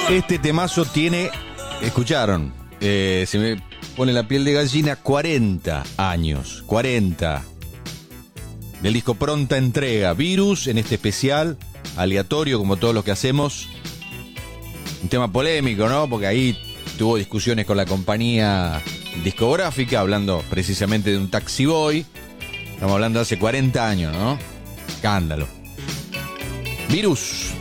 Este temazo tiene, escucharon, se me pone la piel de gallina, 40 años, 40. Del disco Pronta Entrega, Virus, en este especial, aleatorio como todos los que hacemos. Un tema polémico, ¿no? Porque ahí tuvo discusiones con la compañía discográfica, hablando precisamente de un Taxi Boy. Estamos hablando de hace 40 años, ¿no? Escándalo. Virus.